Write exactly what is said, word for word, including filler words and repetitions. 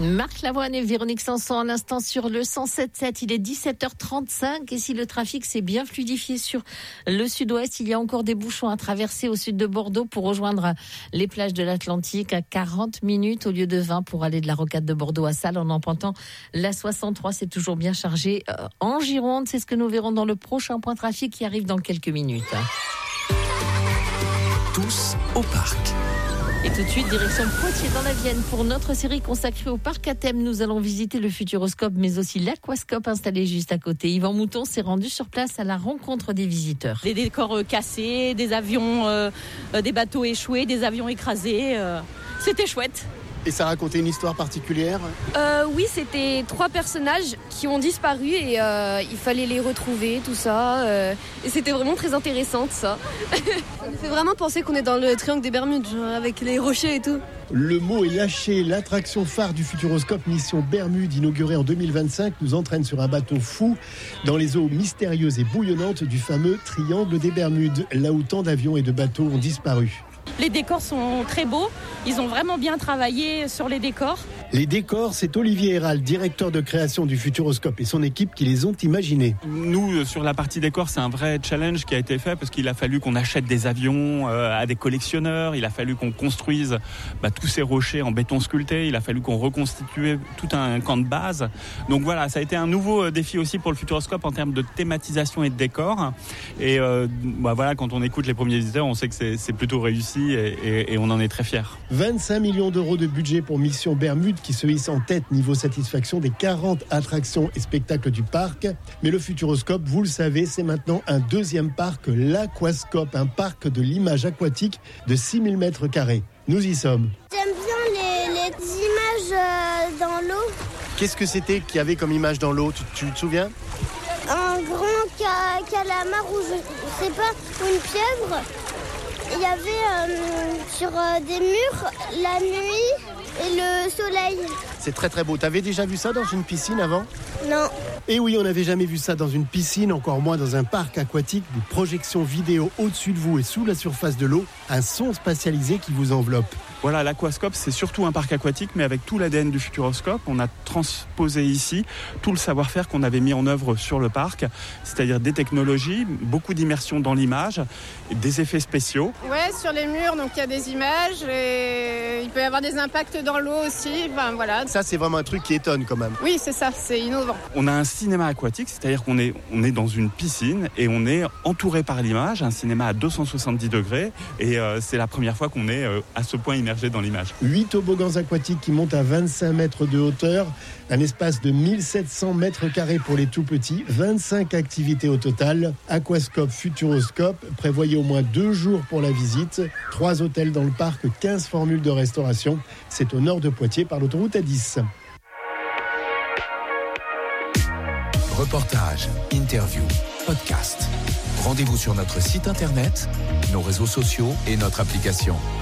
Marc Lavoine et Véronique Sanson à l'instant sur le cent sept sept. Il est dix-sept heures trente-cinq et si le trafic s'est bien fluidifié sur le sud-ouest, il y a encore des bouchons à traverser au sud de Bordeaux pour rejoindre les plages de l'Atlantique à quarante minutes au lieu de vingt pour aller de la rocade de Bordeaux à Salles en empruntant la soixante-trois. C'est toujours bien chargé en Gironde. C'est ce que nous verrons dans le prochain point trafic qui arrive dans quelques minutes. Tous au parc. Et tout de suite, direction Poitiers dans la Vienne. Pour notre série consacrée au parc à thème, nous allons visiter le Futuroscope, mais aussi l'Aquascope installé juste à côté. Yvan Mouton s'est rendu sur place à la rencontre des visiteurs. Des décors cassés, des avions, euh, des bateaux échoués, des avions écrasés. Euh, c'était chouette. Et ça racontait une histoire particulière ? euh, Oui, c'était trois personnages qui ont disparu et euh, il fallait les retrouver, tout ça. Euh, et c'était vraiment très intéressant, ça. Ça nous fait vraiment penser qu'on est dans le triangle des Bermudes, genre, avec les rochers et tout. Le mot est lâché. L'attraction phare du Futuroscope Mission Bermude, inaugurée en deux mille vingt-cinq, nous entraîne sur un bateau fou dans les eaux mystérieuses et bouillonnantes du fameux triangle des Bermudes, là où tant d'avions et de bateaux ont disparu. Les décors sont très beaux, ils ont vraiment bien travaillé sur les décors. Les décors, c'est Olivier Hérald, directeur de création du Futuroscope et son équipe qui les ont imaginés. Nous, sur la partie décor, c'est un vrai challenge qui a été fait parce qu'il a fallu qu'on achète des avions euh, à des collectionneurs, il a fallu qu'on construise bah, tous ces rochers en béton sculpté, il a fallu qu'on reconstitue tout un camp de base. Donc voilà, ça a été un nouveau défi aussi pour le Futuroscope en termes de thématisation et de décor. Et euh, bah, voilà, quand on écoute les premiers visiteurs, on sait que c'est, c'est plutôt réussi et, et, et on en est très fiers. vingt-cinq millions d'euros de budget pour Mission Bermude qui se hisse en tête niveau satisfaction des quarante attractions et spectacles du parc. Mais le Futuroscope, vous le savez, c'est maintenant un deuxième parc, l'Aquascope, un parc de l'image aquatique de six mille mètres carrés. Nous y sommes. J'aime bien les, les images euh, dans l'eau. Qu'est-ce que c'était qu'il y avait comme image dans l'eau ? Tu, tu te souviens ? Un grand ca- calamar ou je ne sais pas, ou une pieuvre. Il y avait euh, sur euh, des murs la nuit et le soleil. C'est très très beau. T'avais déjà vu ça dans une piscine avant ? Non. Et oui, on n'avait jamais vu ça dans une piscine, encore moins dans un parc aquatique. Des projections vidéo au-dessus de vous et sous la surface de l'eau. Un son spatialisé qui vous enveloppe. Voilà, l'Aquascope, c'est surtout un parc aquatique, mais avec tout l'A D N du Futuroscope. On a transposé ici tout le savoir-faire qu'on avait mis en œuvre sur le parc, c'est-à-dire des technologies, beaucoup d'immersion dans l'image, des effets spéciaux. Ouais, sur les murs, donc il y a des images et il peut y avoir des impacts dans l'eau aussi. Enfin, voilà. Ça, c'est vraiment un truc qui étonne quand même. Oui, c'est ça, c'est innovant. On a un cinéma aquatique, c'est-à-dire qu'on est, on est dans une piscine et on est entouré par l'image, un cinéma à deux cent soixante-dix degrés, et euh, c'est la première fois qu'on est euh, à ce point immergé dans l'image. Huit toboggans aquatiques qui montent à vingt-cinq mètres de hauteur, un espace de mille sept cents mètres carrés pour les tout petits, vingt-cinq activités au total. Aquascope, Futuroscope, prévoyez au moins deux jours pour la visite, trois hôtels dans le parc, quinze formules de restauration. C'est au nord de Poitiers par l'autoroute A dix. Reportages, interviews, podcasts. Rendez-vous sur notre site internet, nos réseaux sociaux et notre application.